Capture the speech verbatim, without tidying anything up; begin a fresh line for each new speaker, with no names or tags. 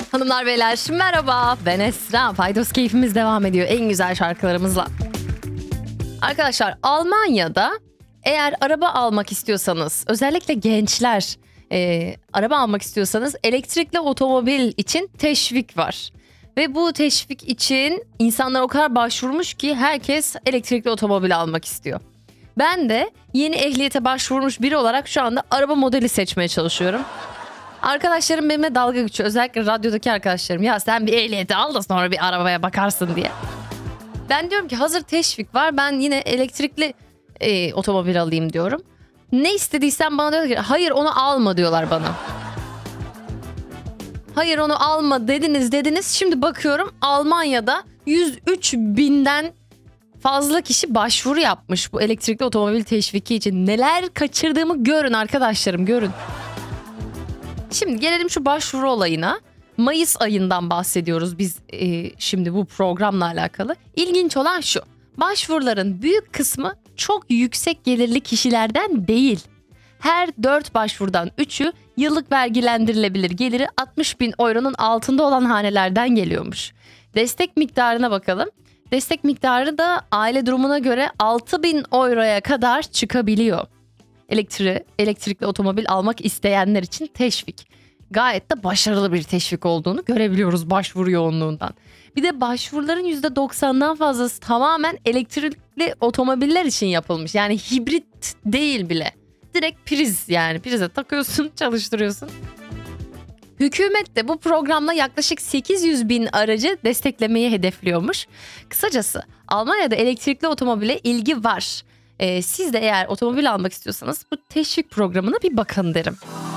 Hanımlar beyler merhaba, ben Esra. Paydos keyfimiz devam ediyor en güzel şarkılarımızla. Arkadaşlar, Almanya'da eğer araba almak istiyorsanız, özellikle gençler e, araba almak istiyorsanız elektrikli otomobil için teşvik var. Ve bu teşvik için insanlar o kadar başvurmuş ki herkes elektrikli otomobil almak istiyor. Ben de yeni ehliyete başvurmuş biri olarak şu anda araba modeli seçmeye çalışıyorum. Arkadaşlarım benimle dalga geçiyor. Özellikle radyodaki arkadaşlarım. Ya sen bir ehliyeti al da sonra bir arabaya bakarsın diye. Ben diyorum ki hazır teşvik var. Ben yine elektrikli e, otomobil alayım diyorum. Ne istediysen bana diyorlar ki hayır onu alma diyorlar bana. Hayır onu alma dediniz dediniz. Şimdi bakıyorum Almanya'da yüz üç binden fazla kişi başvuru yapmış bu elektrikli otomobil teşviki için. Neler kaçırdığımı görün arkadaşlarım, görün. Şimdi gelelim şu başvuru olayına. Mayıs ayından bahsediyoruz biz e, şimdi bu programla alakalı. İlginç olan şu. Başvuruların büyük kısmı çok yüksek gelirli kişilerden değil. Her dört başvurudan üçü yıllık vergilendirilebilir geliri altmış bin euronun altında olan hanelerden geliyormuş. Destek miktarına bakalım. Destek miktarı da aile durumuna göre altı bin euroya kadar çıkabiliyor. Elektri, elektrikli otomobil almak isteyenler için teşvik. Gayet de başarılı bir teşvik olduğunu görebiliyoruz başvuru yoğunluğundan. Bir de başvuruların yüzde doksandan fazlası tamamen elektrikli otomobiller için yapılmış. Yani hibrit değil bile. Direkt priz, yani prize takıyorsun, çalıştırıyorsun. Hükümet de bu programla yaklaşık sekiz yüz bin aracı desteklemeyi hedefliyormuş. Kısacası Almanya'da elektrikli otomobile ilgi var. Ee, siz de eğer otomobil almak istiyorsanız bu teşvik programına bir bakın derim.